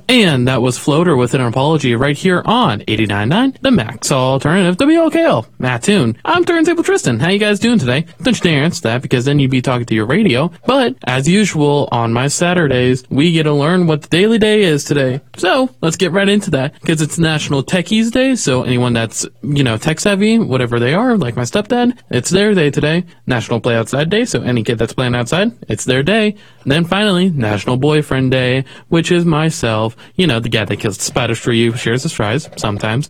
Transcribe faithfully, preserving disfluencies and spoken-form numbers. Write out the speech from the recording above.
And that was Floater with an apology right here on eighty-nine point nine, the Max Alternative, W O K L, Matt Toon. I'm Turntable Tristan. How you guys doing today? Don't you dare answer that, because then you'd be talking to your radio. But, as usual, on my Saturdays, we get to learn what the daily day is today. So, let's get right into that, because it's National Techies Day, so anyone that's, you know, tech-savvy, whatever they are, like my stepdad, it's their day today. National Play Outside Day, so any kid that's playing outside, it's their day. And then finally, National Boyfriend Day, which is myself. You know, the guy that kills the spiders for you, shares his fries, sometimes.